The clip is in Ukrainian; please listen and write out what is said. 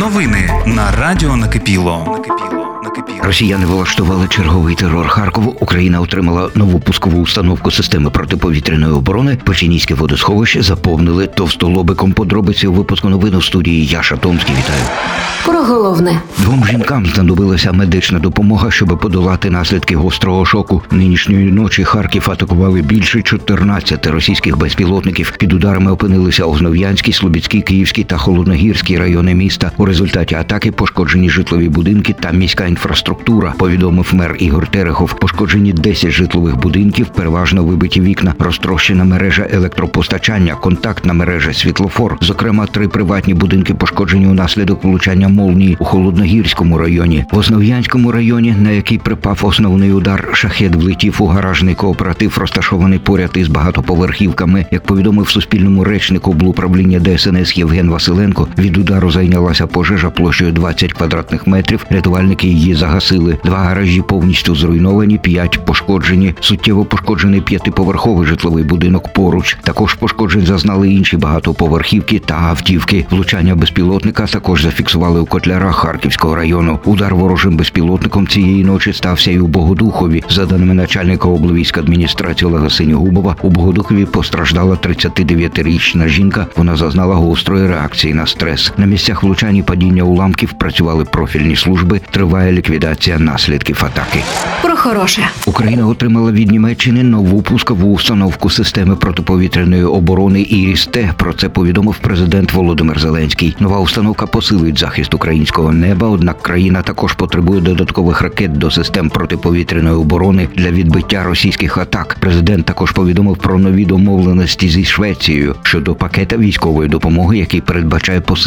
Новини на Радіо Накипіло. Росіяни влаштували черговий терор Харкову. Україна отримала нову пускову установку системи протиповітряної оборони. Печеніське водосховище заповнили товстолобиком. Подробиці у випуску новин у студії Яша Томський. Вітаю. Про головне. Двом жінкам знадобилася медична допомога, щоб подолати наслідки гострого шоку. Нинішньої ночі Харків атакували більше 14 російських безпілотників. Під ударами опинилися Основ'янський, Слобідський, Київський та Холодногірський райони міста. У результаті атаки пошкоджені житлові будинки та міська інфраструктура, повідомив мер Ігор Терехов. Пошкоджені 10 житлових будинків, переважно вибиті вікна, розтрощена мережа електропостачання, контактна мережа, світлофор. Зокрема, 3 приватні будинки пошкоджені унаслідок влучання молнії у Холодногірському районі. В Основ'янському районі, на який припав основний удар, шахед влетів у гаражний кооператив, розташований поряд із багатоповерхівками. Як повідомив Суспільному речник облуправління ДСНС Євген Василенко, від удару зайнялася пожежа площею 20 квадратних метрів. Рятувальники її загасили. 2 гаражі повністю зруйновані, 5 пошкоджені. Суттєво пошкоджений 5-поверховий житловий будинок поруч. Також пошкоджень зазнали інші багатоповерхівки та автівки. Влучання безпілотника також зафіксували у Котлярах Харківського району. Удар ворожим безпілотником цієї ночі стався і у Богодухові. За даними начальника облвійськадміністрації Олега Синігубова, у Богодухові постраждала 39-річна жінка. Вона зазнала гострої реакції на стрес. На місцях влучань і падіння уламків працювали профільні служби. Триває ліквідація наслідків атаки. Про хороше. Україна отримала від Німеччини нову пускову установку системи протиповітряної оборони «Іріс-Т». Про це повідомив президент Володимир Зеленський. Нова установка посилить захист українського неба, однак країна також потребує додаткових ракет до систем протиповітряної оборони для відбиття російських атак. Президент також повідомив про нові домовленості зі Швецією щодо пакета військової допомоги, який передбачає посилення